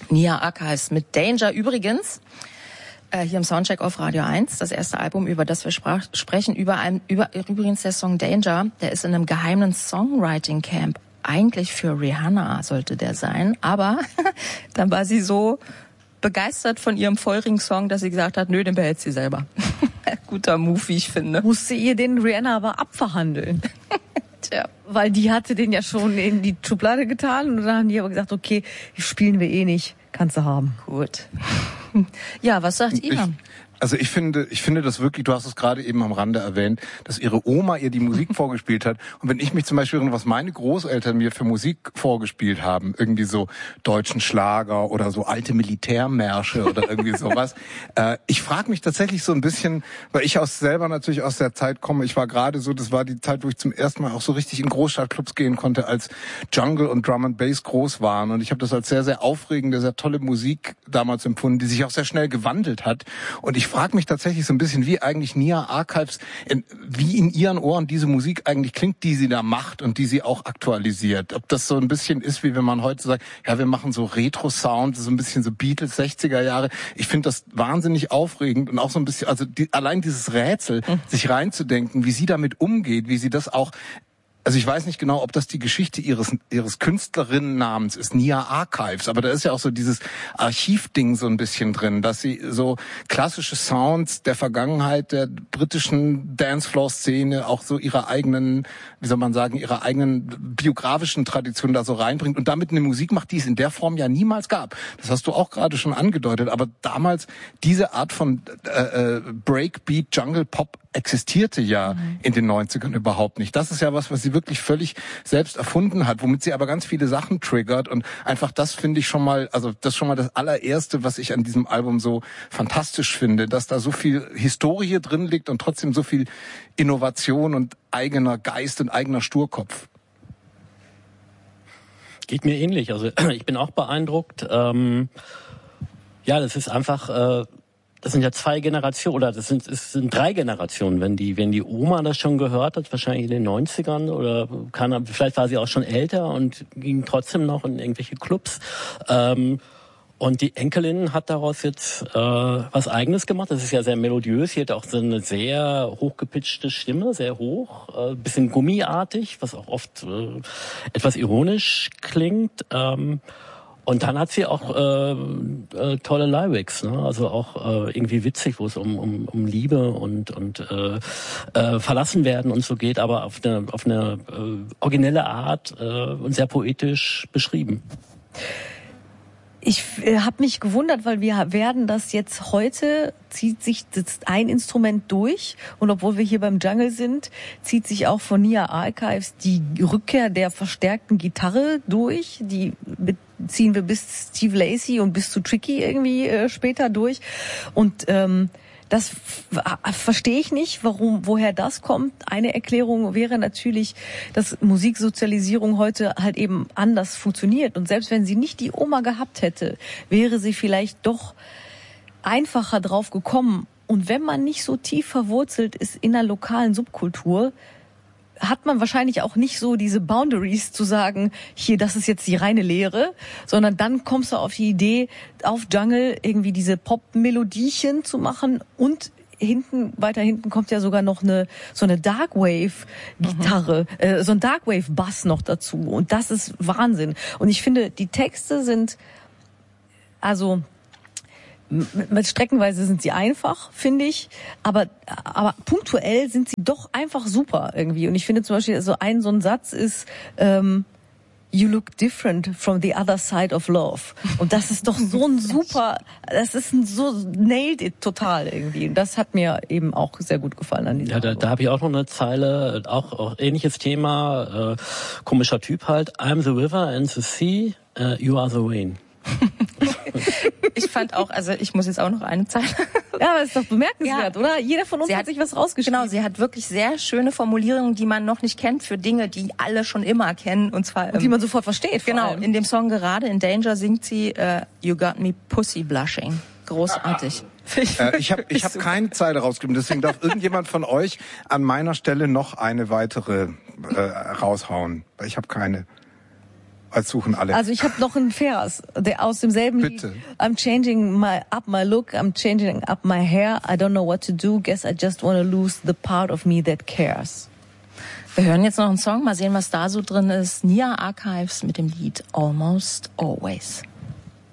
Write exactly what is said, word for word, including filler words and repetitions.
Nia Archives mit Danger. Übrigens, äh, hier im Soundcheck auf Radio eins, das erste Album, über das wir sprach, sprechen, über ein, über, übrigens der Song Danger, der ist in einem geheimen Songwriting-Camp. Eigentlich für Rihanna sollte der sein, aber dann war sie so begeistert von ihrem feurigen Song, dass sie gesagt hat, nö, den behält sie selber. Guter Move, wie ich finde. Musste ihr den Rihanna aber abverhandeln. Tja. Weil die hatte den ja schon in die Schublade getan und dann haben die aber gesagt, okay, spielen wir eh nicht, kannst du haben. Gut. Ja, was sagt ihr? Ich, also ich finde, ich finde das wirklich, du hast es gerade eben am Rande erwähnt, dass ihre Oma ihr die Musik vorgespielt hat. Und wenn ich mich zum Beispiel erinnere, was meine Großeltern mir für Musik vorgespielt haben, irgendwie so deutschen Schlager oder so alte Militärmärsche oder irgendwie sowas. äh, ich frage mich tatsächlich so ein bisschen, weil ich aus selber natürlich aus der Zeit komme, ich war gerade so, das war die Zeit, wo ich zum ersten Mal auch so richtig in Großstadtclubs gehen konnte, als Jungle und Drum and Bass groß waren. Und ich habe das als sehr, sehr aufregende, sehr tolle Musik damals empfunden, die sich auch sehr schnell gewandelt hat. Und ich Ich frage mich tatsächlich so ein bisschen, wie eigentlich Nia Archives, in, wie in ihren Ohren diese Musik eigentlich klingt, die sie da macht und die sie auch aktualisiert. Ob das so ein bisschen ist, wie wenn man heute sagt, ja, wir machen so Retro-Sound, so ein bisschen so Beatles, sechziger Jahre. Ich finde das wahnsinnig aufregend und auch so ein bisschen, also die, allein dieses Rätsel, mhm. sich reinzudenken, wie sie damit umgeht, wie sie das auch. Also ich weiß nicht genau, ob das die Geschichte ihres ihres Künstlerinnennamens ist, Nia Archives, aber da ist ja auch so dieses Archivding so ein bisschen drin, dass sie so klassische Sounds der Vergangenheit der britischen Dancefloor-Szene, auch so ihre eigenen, wie soll man sagen, ihre eigenen biografischen Traditionen da so reinbringt und damit eine Musik macht, die es in der Form ja niemals gab. Das hast du auch gerade schon angedeutet, aber damals diese Art von äh, Breakbeat, Jungle Pop existierte ja mhm. in den neunzigern überhaupt nicht. Das ist ja was, was sie wirklich völlig selbst erfunden hat, womit sie aber ganz viele Sachen triggert und einfach das finde ich schon mal, also das ist schon mal das allererste, was ich an diesem Album so fantastisch finde, dass da so viel Historie drin liegt und trotzdem so viel Innovation und eigener Geist und eigener Sturkopf. Geht mir ähnlich, also ich bin auch beeindruckt. Ähm, ja, das ist einfach... Äh Das sind ja zwei Generationen, oder das sind, es sind drei Generationen. Wenn die, wenn die Oma das schon gehört hat, wahrscheinlich in den neunzigern, oder kann, vielleicht war sie auch schon älter und ging trotzdem noch in irgendwelche Clubs. Ähm, und die Enkelin hat daraus jetzt äh, was Eigenes gemacht. Das ist ja sehr melodiös. Sie hat auch so eine sehr hochgepitchte Stimme, sehr hoch, äh, bisschen gummiartig, was auch oft äh, etwas ironisch klingt. Ähm, Und dann hat sie auch äh, äh, tolle Lyrics, ne? Also auch äh, irgendwie witzig, wo es um, um, um Liebe und und äh, äh, verlassen werden und so geht, aber auf eine auf eine äh, originelle Art äh, und sehr poetisch beschrieben. Ich äh, habe mich gewundert, weil wir werden das jetzt heute, zieht sich das ein Instrument durch und obwohl wir hier beim Jungle sind, zieht sich auch von Nia Archives die Rückkehr der verstärkten Gitarre durch, die ziehen wir bis Steve Lacy und bis zu Tricky irgendwie äh, später durch und ähm, das f- verstehe ich nicht, warum, woher das kommt. Eine Erklärung wäre natürlich, dass Musiksozialisierung heute halt eben anders funktioniert. Und selbst wenn sie nicht die Oma gehabt hätte, wäre sie vielleicht doch einfacher drauf gekommen. Und wenn man nicht so tief verwurzelt ist in einer lokalen Subkultur, hat man wahrscheinlich auch nicht so diese Boundaries zu sagen, hier, das ist jetzt die reine Lehre, sondern dann kommst du auf die Idee, auf Jungle irgendwie diese Pop-Melodiechen zu machen und hinten, weiter hinten kommt ja sogar noch eine, so eine Darkwave-Gitarre, mhm. äh, so ein Darkwave-Bass noch dazu und das ist Wahnsinn. Und ich finde, die Texte sind, also, mit streckenweise sind sie einfach, finde ich, aber aber punktuell sind sie doch einfach super irgendwie. Und ich finde zum Beispiel, so ein so ein Satz ist ähm, You look different from the other side of love. Und das ist doch so ein super, das ist ein so nailed it total irgendwie. Und das hat mir eben auch sehr gut gefallen an diesem Ja, da, da habe ich auch noch eine Zeile, auch, auch ähnliches Thema, äh, komischer Typ halt. I'm the river and the sea, uh, you are the rain. Ich fand auch, also ich muss jetzt auch noch eine Zeile. Ja, aber ist doch bemerkenswert, ja. Oder? Jeder von uns sie hat, hat sich was rausgeschrieben. Genau, sie hat wirklich sehr schöne Formulierungen, die man noch nicht kennt für Dinge, die alle schon immer kennen. Und zwar und die man sofort versteht. Genau, allem. In dem Song gerade, in Danger, singt sie uh, You got me pussy blushing. Großartig. äh, ich habe ich hab keine Zeile rausgegeben, deswegen darf irgendjemand von euch an meiner Stelle noch eine weitere äh, raushauen. Ich habe keine. als suchen alle. Also ich habe noch einen Vers, der aus demselben Bitte. Lied. I'm changing my up my look, I'm changing up my hair. I don't know what to do. Guess I just want to lose the part of me that cares. Wir hören jetzt noch einen Song, mal sehen, was da so drin ist. Nia Archives mit dem Lied Almost Always.